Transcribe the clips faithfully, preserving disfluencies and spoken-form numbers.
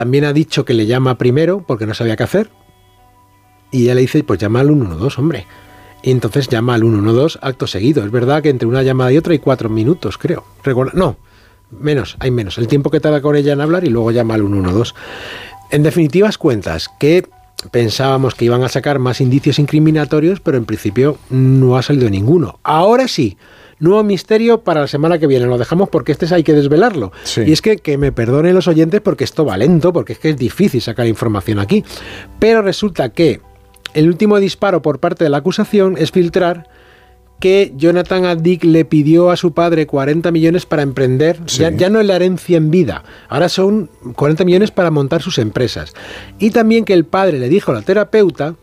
también ha dicho que le llama primero porque no sabía qué hacer. Y ella le dice, pues llama al ciento doce, hombre. Y entonces llama al ciento doce acto seguido. Es verdad que entre una llamada y otra hay cuatro minutos, creo. Recuerda, no, menos, hay menos. El tiempo que tarda con ella en hablar y luego llama al ciento doce. En definitivas cuentas, que pensábamos que iban a sacar más indicios incriminatorios, pero en principio no ha salido ninguno. Ahora sí, nuevo misterio para la semana que viene. Lo dejamos porque este hay que desvelarlo. Sí. Y es que, que me perdonen los oyentes porque esto va lento, porque es que es difícil sacar información aquí. Pero resulta que el último disparo por parte de la acusación es filtrar que Jonathan Addick le pidió a su padre cuarenta millones para emprender, sí. ya, ya no es la herencia en vida, ahora son cuarenta millones para montar sus empresas. Y también que el padre le dijo a la terapeuta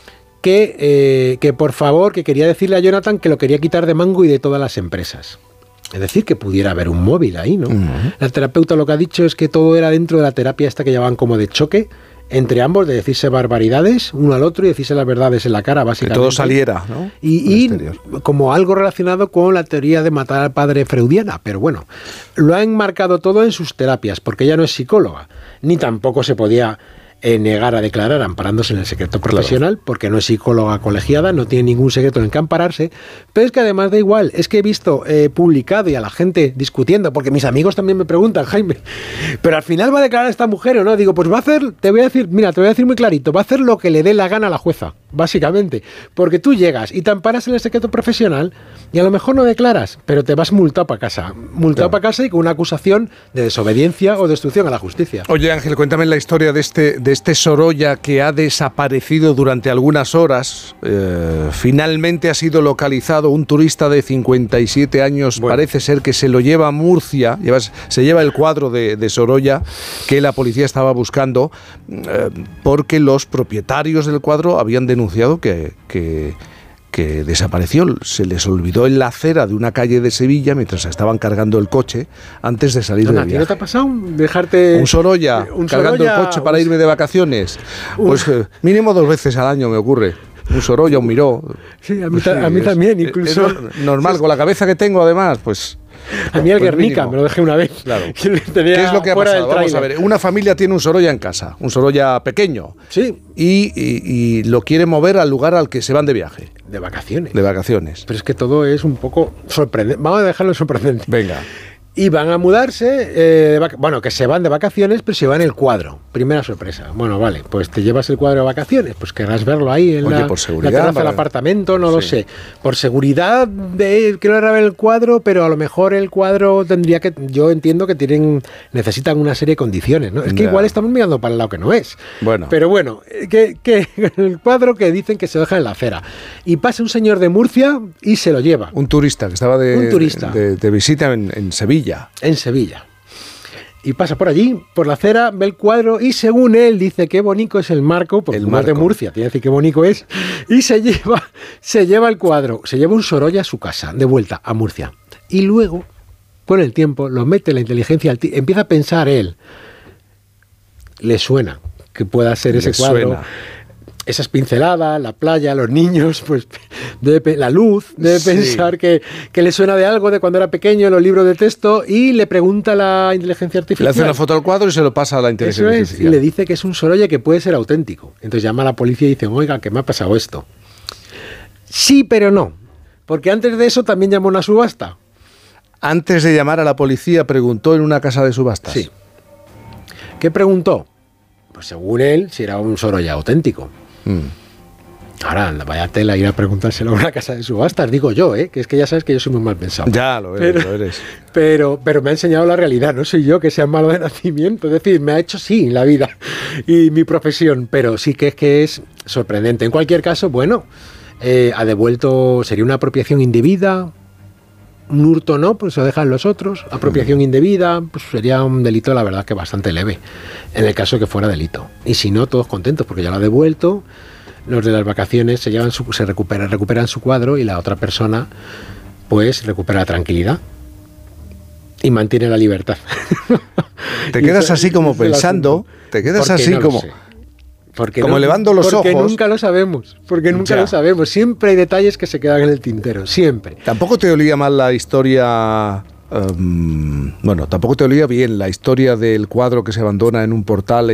que, eh, que por favor, que quería decirle a Jonathan que lo quería quitar de mango y de todas las empresas. Es decir, que pudiera haber un móvil ahí, ¿no? Uh-huh. La terapeuta lo que ha dicho es que todo era dentro de la terapia esta que llamaban como de choque, entre ambos, de decirse barbaridades uno al otro y decirse las verdades en la cara, básicamente. Que todo saliera, ¿no? Y, y como algo relacionado con la teoría de matar al padre freudiana. Pero bueno, lo ha enmarcado todo en sus terapias, porque ella no es psicóloga, ni tampoco se podía eh, negar a declarar amparándose en el secreto profesional, claro. porque no es psicóloga colegiada, no tiene ningún secreto en el que ampararse. Pero es que además da igual, es que he visto eh, publicado y a la gente discutiendo, porque mis amigos también me preguntan, Jaime, pero al final va a declarar esta mujer o no. Digo, pues va a hacer, te voy a decir, mira, te voy a decir muy clarito, va a hacer lo que le dé la gana a la jueza, básicamente, porque tú llegas y te amparas en el secreto profesional y a lo mejor no declaras, pero te vas multado para casa, multado claro. para casa y con una acusación de desobediencia o destrucción a la justicia. Oye, Ángel, cuéntame la historia de este, de este Sorolla que ha desaparecido durante algunas horas. Eh, finalmente ha sido localizado un turista de cincuenta y siete años, bueno. parece ser que se lo lleva a Murcia, lleva, se lleva el cuadro de, de Sorolla que la policía estaba buscando eh, porque los propietarios del cuadro habían denunciado que, que, que desapareció. Se les olvidó en la acera de una calle de Sevilla mientras estaban cargando el coche antes de salir Ana, de viaje. ¿No te ha pasado dejarte un Sorolla un cargando Sorolla, el coche para un... irme de vacaciones? Un... Pues eh, mínimo dos veces al año me ocurre. Un Sorolla, un Miró. Sí, a mí, pues, a mí es, también, incluso. Es normal, sí. Con la cabeza que tengo además, pues... A mí el pues Guernica, mínimo. Me lo dejé una vez. Claro. ¿Qué es lo que ha pasado? Vamos a ver. Una familia tiene un Sorolla en casa, un Sorolla pequeño. Sí. Y, y, y lo quiere mover al lugar al que se van de viaje. De vacaciones. De vacaciones. Pero es que todo es un poco sorprendente. Vamos a dejarlo sorprendente. Venga. Y van a mudarse, eh, vac- bueno, que se van de vacaciones, pero se van el cuadro. Primera sorpresa. Bueno, vale, pues te llevas el cuadro de vacaciones, pues querrás verlo ahí en Oye, la, por seguridad, la terraza para... del apartamento, no sí. lo sé. Por seguridad, de, quiero ver el cuadro, pero a lo mejor el cuadro tendría que, yo entiendo que tienen, necesitan una serie de condiciones, ¿no? Es que ya. Igual estamos mirando para el lado que no es. Bueno. Pero bueno, que, que el cuadro que dicen que se deja en la acera. Y pasa un señor de Murcia y se lo lleva. Un turista que estaba de, un turista. de, de visita en, en Sevilla. En Sevilla. Y pasa por allí, por la acera, ve el cuadro y según él dice qué bonito es el marco, porque el marco. Es de Murcia, tiene que decir qué bonito es, y se lleva, se lleva el cuadro, se lleva un Sorolla a su casa, de vuelta a Murcia. Y luego, con el tiempo, lo mete en la inteligencia, empieza a pensar él, le suena que pueda ser le ese cuadro. Suena. Esas pinceladas, la playa, los niños, pues debe, la luz, debe sí. pensar que, que le suena de algo de cuando era pequeño en los libros de texto y le pregunta a la inteligencia artificial. Le hace una foto al cuadro y se lo pasa a la inteligencia Eso es, artificial. Y le dice que es un Sorolla que puede ser auténtico. Entonces llama a la policía y dice, oiga, que me ha pasado esto. Sí, pero no, porque antes de eso también llamó a una subasta. Antes de llamar a la policía preguntó en una casa de subastas. Sí. ¿Qué preguntó? Pues según él, si era un Sorolla auténtico. Ahora, vaya tela ir a preguntárselo a una casa de subastas, digo yo, ¿eh? Que es que ya sabes que yo soy muy mal pensado. Ya, lo eres, pero, lo eres. Pero, pero me ha enseñado la realidad, no soy yo que sea malo de nacimiento, es decir, me ha hecho sí la vida y mi profesión, pero sí que es que es sorprendente. En cualquier caso, bueno, eh, ha devuelto, sería una apropiación indebida, un hurto no, pues se lo dejan los otros, apropiación indebida, pues sería un delito, la verdad, que bastante leve, en el caso de que fuera delito. Y si no, todos contentos, porque ya lo ha devuelto, los de las vacaciones se llevan su, se recuperan, recuperan su cuadro y la otra persona, pues, recupera la tranquilidad y mantiene la libertad. Te quedas eso, así como pensando, te quedas así no como... Porque como no, elevando los porque ojos. Porque nunca lo sabemos, porque nunca ya. lo sabemos. Siempre hay detalles que se quedan en el tintero, siempre. Tampoco te olía mal la historia... Um, bueno, tampoco te olía bien la historia del cuadro que se abandona en un portal